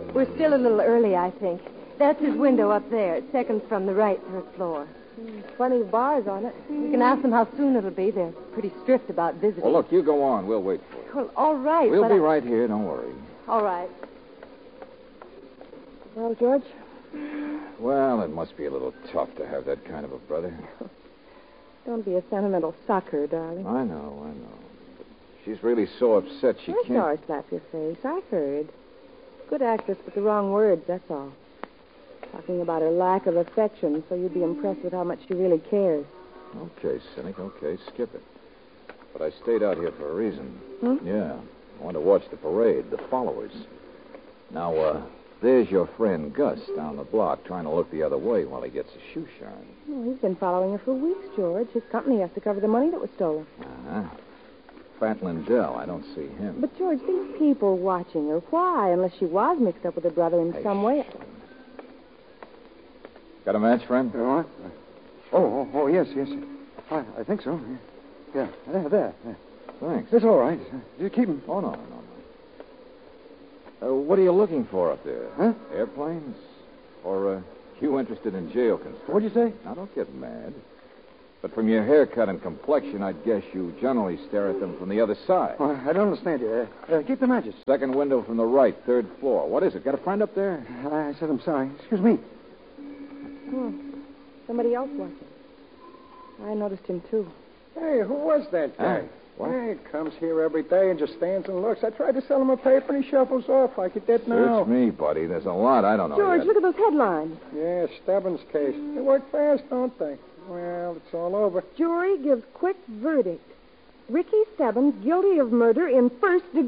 We're still a little early, I think. That's his window up there. It's second from the right, third floor. Plenty of bars on it. You can ask them how soon it'll be. They're pretty strict about visiting. Well, look, you go on. We'll wait for you. Well, all right. We'll be right here. Don't worry. All right. Well, George? Well, it must be a little tough to have that kind of a brother. Don't be a sentimental sucker, darling. I know. But she's really so upset she I can't... saw her slap your face. I heard. Good actress with the wrong words, that's all. Talking about her lack of affection, so you'd be impressed with how much she really cares. Okay, cynic, okay, skip it. But I stayed out here for a reason. Yeah, I want to watch the parade, the followers. Now, there's your friend Gus down the block trying to look the other way while he gets his shoe shine. Well, he's been following her for weeks, George. His company has to cover the money that was stolen. Uh-huh. Fat Lindell, I don't see him. But, George, these people watching her, why? Unless she was mixed up with her brother in some way. Got a match, friend? What? Oh, yes. I think so. Yeah, there. Thanks. It's all right. You keep him. Oh, no. What are you looking for up there? Huh? Airplanes? Or, you interested in jail construction? What'd you say? Now, don't get mad. But from your haircut and complexion, I'd guess you generally stare at them from the other side. Well, I don't understand you. Keep the matches. Second window from the right, third floor. What is it? Got a friend up there? I said I'm sorry. Excuse me. Oh, somebody else watching. I noticed him, too. Hey, who was that guy? What? He comes here every day and just stands and looks. I tried to sell him a paper and he shuffles off like he did now. Search me, buddy. There's a lot I don't know George, yet. look at those headlines. Yeah, Stebbins case. They work fast, don't they? Well, it's all over. Jury gives quick verdict. Ricky Stebbins guilty of murder in first degree.